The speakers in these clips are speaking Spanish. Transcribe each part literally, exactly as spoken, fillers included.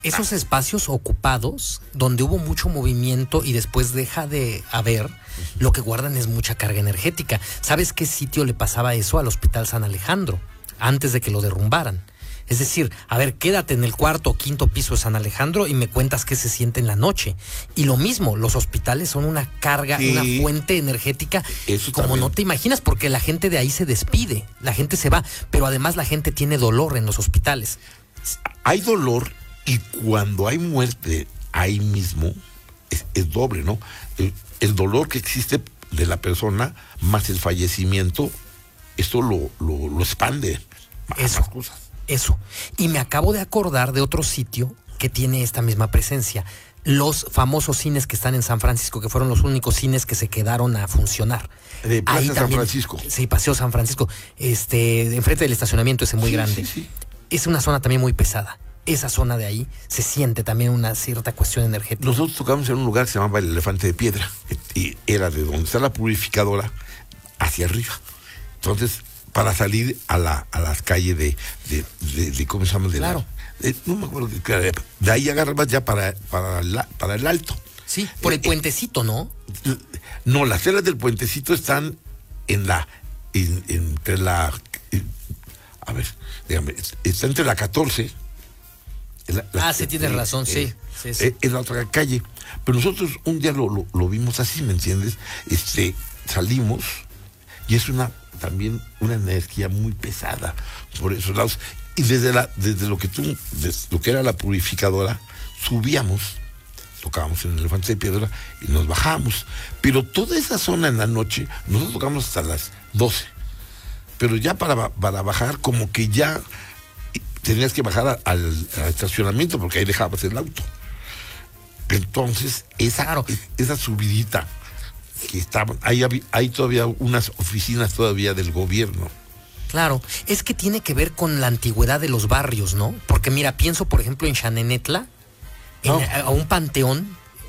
Esos espacios ocupados, donde hubo mucho movimiento y después deja de haber, lo que guardan es mucha carga energética. ¿Sabes qué sitio le pasaba eso al Hospital San Alejandro? Antes de que lo derrumbaran. Es decir, a ver, quédate en el cuarto o quinto piso de San Alejandro y me cuentas qué se siente en la noche. Y lo mismo, los hospitales son una carga, sí, una fuente energética, eso como también. No te imaginas, porque la gente de ahí se despide, la gente se va, pero además la gente tiene dolor en los hospitales. Hay dolor. Y cuando hay muerte ahí mismo, es, es doble, ¿no? El, el dolor que existe de la persona más el fallecimiento, esto lo, lo, lo expande a eso, más cosas. Eso. Y me acabo de acordar de otro sitio que tiene esta misma presencia. Los famosos cines que están en San Francisco, que fueron los únicos cines que se quedaron a funcionar. De Plaza ahí San también, Francisco. Sí, Paseo San Francisco. Este, enfrente del estacionamiento ese muy sí, grande. Sí, sí. Es una zona también muy pesada. Esa zona de ahí se siente también una cierta cuestión energética. Nosotros tocamos en un lugar que se llamaba el Elefante de Piedra, y era de donde está la purificadora hacia arriba. Entonces, para salir a la a las calles de, de, de, de ¿cómo se llama? De claro. La, de, no me acuerdo, de, de ahí agarrabas ya para, para, la, para el alto. Sí, por el eh, puentecito, ¿no? No, las celas del puentecito están en la, en, entre la, en, a ver, dígame, está entre la catorce. La, la, ah, sí, tienes eh, razón, eh, sí. sí, sí. Eh, en la otra calle. Pero nosotros un día lo, lo, lo vimos así, ¿me entiendes? Este, salimos y es una también una energía muy pesada por esos lados. Y desde la, desde lo que tú, desde lo que era la purificadora, subíamos, tocábamos en el Elefante de Piedra y nos bajábamos. Pero toda esa zona en la noche, nosotros tocamos hasta las doce. Pero ya para, para bajar, como que ya tenías que bajar a, al, al estacionamiento porque ahí dejabas el auto. Entonces, esa, claro. esa subidita que estaban, ahí hay, hay todavía unas oficinas todavía del gobierno. Claro, es que tiene que ver con la antigüedad de los barrios, ¿no? Porque mira, pienso por ejemplo en Xanenetla, no. en, a un panteón,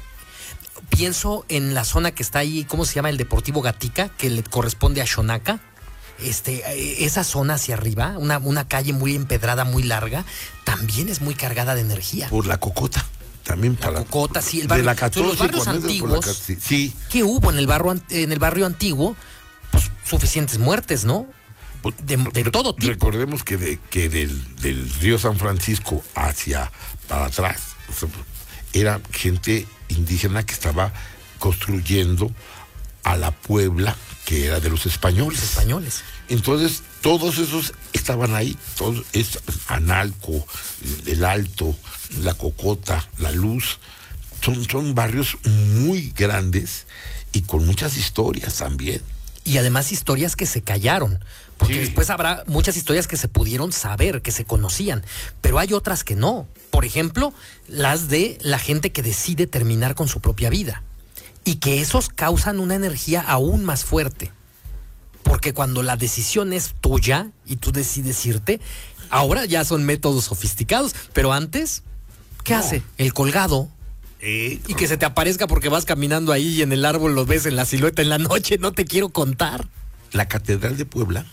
pienso en la zona que está ahí, ¿cómo se llama? El Deportivo Gatica, que le corresponde a Xonaca. Este, esa zona hacia arriba, una, una calle muy empedrada, muy larga, también es muy cargada de energía. Por la Cocota, también para la Cocota, sí, el barrio, de la catorce, los barrios antiguos, la, sí. ¿Qué hubo en el barrio en el barrio antiguo? Pues suficientes muertes, ¿no? De, de todo tipo. Recordemos que de, que del, del río San Francisco hacia para atrás, o sea, era gente indígena que estaba construyendo a la Puebla, que era de los españoles. Los españoles. Entonces, todos esos estaban ahí, todos, es, Analco, el Alto, la Cocota, la Luz, son, son barrios muy grandes y con muchas historias también. Y además historias que se callaron, porque sí. Después habrá muchas historias que se pudieron saber, que se conocían, pero hay otras que no. Por ejemplo, las de la gente que decide terminar con su propia vida. Y que esos causan una energía aún más fuerte. Porque cuando la decisión es tuya y tú decides irte, ahora ya son métodos sofisticados, pero antes, ¿qué no. hace? El colgado. Eh, y que se te aparezca porque vas caminando ahí y en el árbol lo ves en la silueta en la noche, no te quiero contar. La Catedral de Puebla,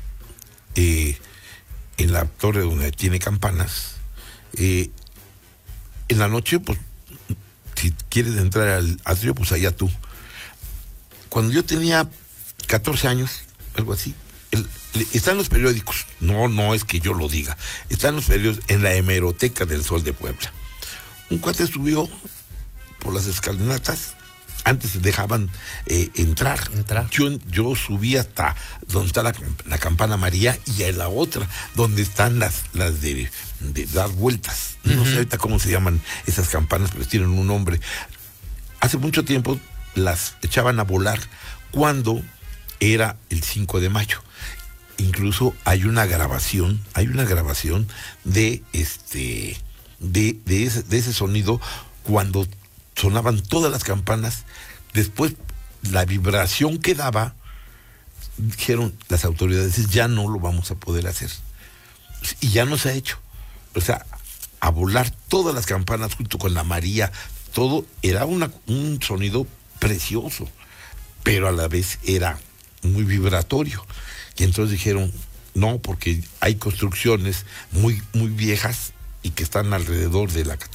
eh, en la torre donde tiene campanas, eh, en la noche, pues, si quieres entrar al atrio, pues allá tú. Cuando yo tenía catorce años, algo así, el, el, están los periódicos, no, no es que yo lo diga, están los periódicos en la hemeroteca del Sol de Puebla. Un cuate subió por las escalinatas, antes se dejaban eh, entrar. entrar. Yo, yo subí hasta donde está la, la Campana María y a la otra, donde están las, las de, de dar vueltas. Uh-huh. No sé ahorita cómo se llaman esas campanas, pero tienen un nombre. Hace mucho tiempo las echaban a volar cuando era el cinco de mayo. Incluso hay una grabación, hay una grabación de este de, de, ese, de ese sonido cuando sonaban todas las campanas. Después la vibración que daba, dijeron las autoridades, ya no lo vamos a poder hacer. Y ya no se ha hecho. O sea, a volar todas las campanas junto con la María, todo era una, un sonido precioso, pero a la vez era muy vibratorio. Y entonces dijeron, no, porque hay construcciones muy, muy viejas y que están alrededor de la catedral.